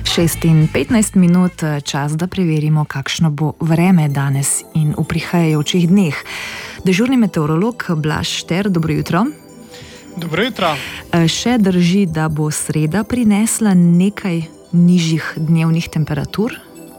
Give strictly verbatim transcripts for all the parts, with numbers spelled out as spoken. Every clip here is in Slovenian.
šest in petnajst minut, čas, da preverimo, kakšno bo vreme danes in v prihajajočih dneh. Dežurni meteorolog Blaž Šter, dobro jutro. Dobro jutro. Še drži, da bo sreda prinesla nekaj nižjih dnevnih temperatur?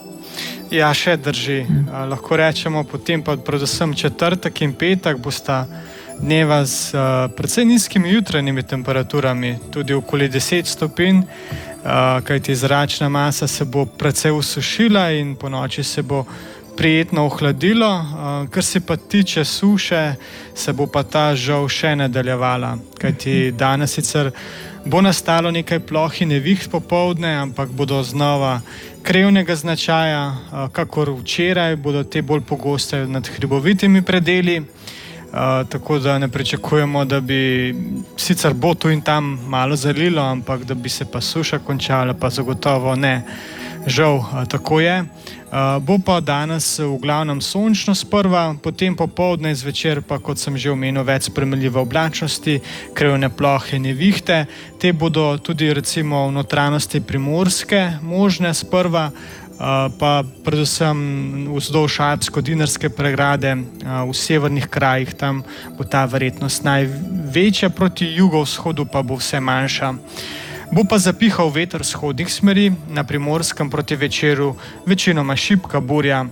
Ja, še drži. Hmm. Lahko rečemo, potem pa predvsem četrtek in petek bosta dneva z uh, precej nizkimi jutranjimi temperaturami, tudi okoli deset stopinj, uh, kajti zračna masa se bo precej usušila in po noči se bo prijetno ohladilo. Uh, kar se pa tiče suše, se bo pa ta žal še nadaljevala, kajti danes sicer bo nastalo nekaj ploh in neviht popoldne, ampak bodo znova krevnega značaja, uh, kakor včeraj, bodo te bolj pogoste nad hribovitimi predeli. Uh, tako da ne pričakujemo, da bi sicer bo tu in tam malo zalilo, ampak da bi se pa suša končala, pa zagotovo ne. Žal, uh, tako je. Uh, bo pa danes v glavnem sončno sprva, potem popoldne zvečer pa, kot sem že omenil, več sprejemljive oblačnosti, krevne plohe, nevihte. Te bodo tudi recimo v notranjosti Primorske možne sprva, Uh, pa predvsem vzdolž alpsko-dinarske pregrade, uh, v severnih krajih, tam bo ta verjetnost največja, proti jugovzhodu pa bo vse manjša. Bo pa zapihal veter vzhodnih smeri, na Primorskem proti večeru večinoma šibka burja.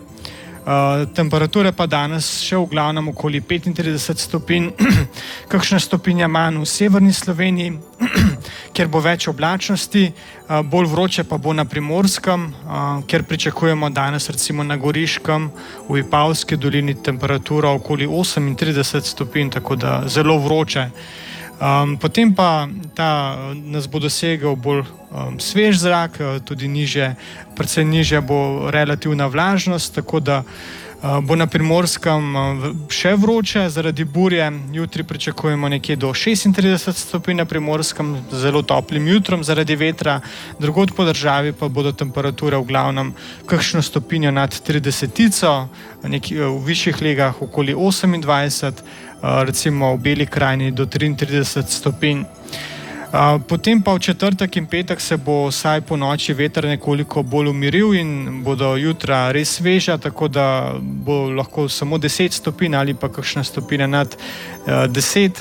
Uh, temperature pa danes še v glavnem okoli petintrideset stopinj, kakšna stopinja manj v severni Sloveniji, kjer bo več oblačnosti, uh, bolj vroče pa bo na Primorskem, uh, kjer pričakujemo danes recimo na Goriškem, v Vipavski dolini temperatura okoli osemintrideset stopinj, tako da zelo vroče. Um, potem pa ta, nas bo dosegel bolj um, svež zrak, tudi niže, predvsem nižja bo relativna vlažnost, tako da uh, bo na Primorskem uh, še vroče zaradi burje. Jutri pričakujemo nekje do šestintrideset stopinj na Primorskem, zelo toplim jutrom zaradi vetra, drugod po državi pa bodo temperature v glavnem kakšno stopinjo nad tridesetico, nekje v višjih legah okoli osemindvajset, recimo v Beli krajini do triintrideset stopinj. Potem pa v četrtek in petek se bo vsaj po noči veter nekoliko bolj umiril in bodo jutra res sveža, tako da bo lahko samo deset stopinj ali pa kakšna stopinja nad deset.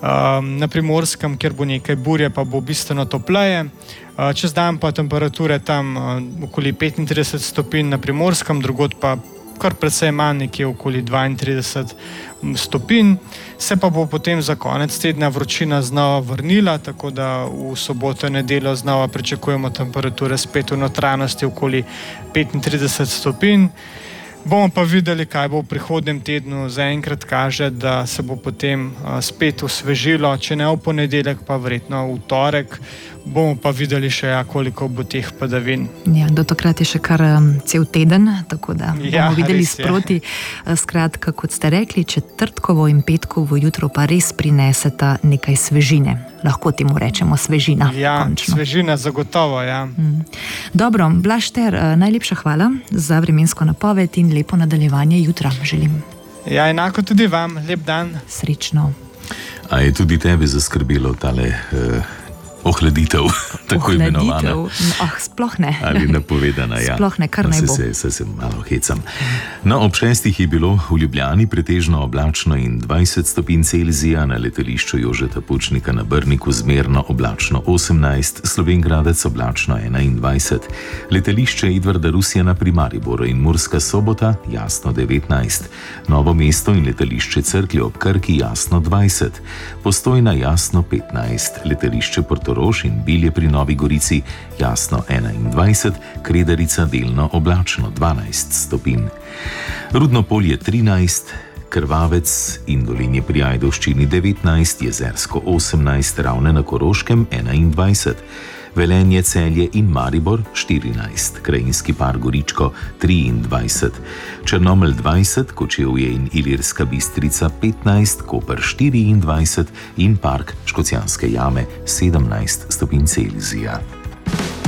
Na Primorskem, kjer bo nekaj burje, pa bo bistveno topleje. Čez dan pa temperature tam okoli petintrideset stopinj na Primorskem, drugod pa kar precej manj, nekje okoli dvaintrideset stopinj. Se pa bo potem za konec tedna vročina znova vrnila, tako da v soboto in nedeljo znova pričakujemo temperature spet v notranjosti okoli petintrideset stopinj. Bomo pa videli, kaj bo v prihodnjem tednu. Zaenkrat kaže, da se bo potem uh, spet osvežilo, če ne v ponedeljek, pa verjetno v torek. Bomo pa videli še, ja, koliko bo teh padavin. Ja, do takrat je še kar um, cel teden, tako da bomo ja, videli sproti. Skratka, kot ste rekli, četrtkovo in petkovo jutro pa res prineseta nekaj svežine. Lahko temu rečemo svežina. Ja, končno. Svežina zagotovo, ja. Mm. Dobro, Blaž Šter, najlepša hvala za vremensko napoved in lepo nadaljevanje jutra želim. Ja, enako tudi vam. Lep dan. Srečno. A je tudi tebe zaskrbelo tale uh, ohladitev, tako imenovana? Ah, sploh ne. Ali napovedana, ja. Sploh ne, kar no, naj bo. Se, se, se malo hecam. No, ob šestih je bilo v Ljubljani pretežno oblačno in dvajset stopinj Celzija, na letališču Jožeta Pučnika na Brniku zmerno oblačno osemnajst, Slovenj Gradec oblačno enaindvajset, letališče Edvarda Rusjana pri Mariboru in Murska Sobota jasno devetnajst, Novo mesto in letališče Cerklje ob Krki jasno dvajset, Postojna jasno petnajst, letališče Portorož in Bilje pri Novi Gorici jasno enaindvajset, Kredarica delno oblačno dvanajst stopinj. Rudno Polje trinajst, Krvavec in Dolenje pri Ajdovščini devetnajst, Jezersko osemnajst, Ravne na Koroškem enaindvajset, Velenje, Celje in Maribor štirinajst, Krajinski par Goričko triindvajset, Črnomelj dvajset, Kočevje in Ilirska Bistrica petnajst, Koper štiriindvajset in Park Škocjanske jame sedemnajst stopinj Celzija.